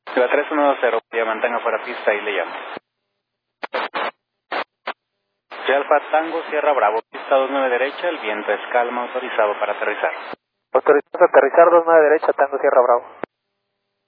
La 3120, ya mantenga fuera pista y le llamo. De Alfa Tango, Sierra Bravo, pista 29 derecha, el viento es calma, autorizado para aterrizar. Autorizado a aterrizar 29 derecha, Tango Sierra Bravo.